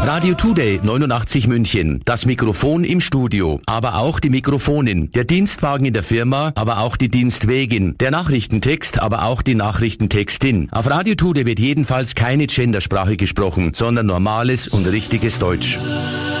Radio Today 89 München. Das Mikrofon im Studio, aber auch die Mikrofonin. Der Dienstwagen in der Firma, aber auch die Dienstwegin. Der Nachrichtentext, aber auch die Nachrichtentextin. Auf Radio Today wird jedenfalls keine Gendersprache gesprochen, sondern normales und richtiges Deutsch.